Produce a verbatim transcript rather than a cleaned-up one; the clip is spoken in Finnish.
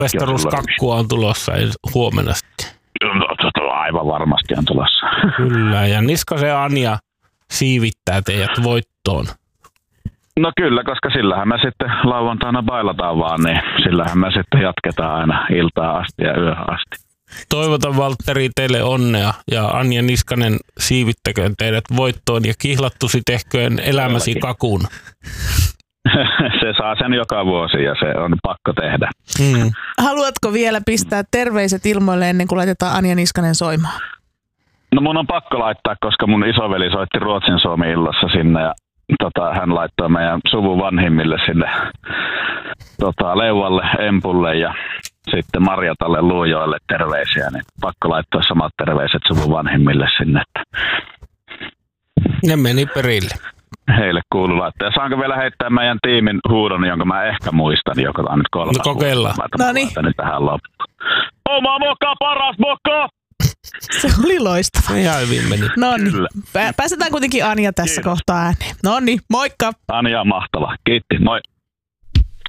Mestaruuskakkua on tulossa huomenna sitten. Aivan varmasti on tulossa. Kyllä, ja Niskasen Anja siivittää teidät voittoon. No kyllä, koska sillähän me sitten lauantaina bailataan vaan, niin sillähän me sitten jatketaan aina iltaa asti ja yöhön asti. Toivotan Valtteri teille onnea ja Anja Niskanen siivittäköön teidät voittoon ja Kihlattusi tehköön elämäsi kakun. Se saa sen joka vuosi ja se on pakko tehdä. Mm. Haluatko vielä pistää terveiset ilmoille ennen kuin laitetaan Anja Niskanen soimaan? No mun on pakko laittaa, koska mun isoveli soitti Ruotsin Suomi-illassa sinne ja tota, hän laittoi meidän suvun vanhimmille sinne tota, Leuvalle, Empulle ja sitten Marjatalle Luujoille terveisiä. Niin pakko laittaa samat terveiset suvun vanhimmille sinne. Ne meni perille. Heille kuuluu laittaa. Ja saanko vielä heittää meidän tiimin huudon, jonka mä ehkä muistan, joka on nyt kolme. No kokeillaan. No niin. Tähän loppuun. Oma moka, paras moka! Se oli loistava. Ihan hyvin meni. No niin. Pääsetään kuitenkin Anja tässä Kiitos. kohtaa ääneen. No niin, moikka! Anja on mahtava. Kiitti, moi!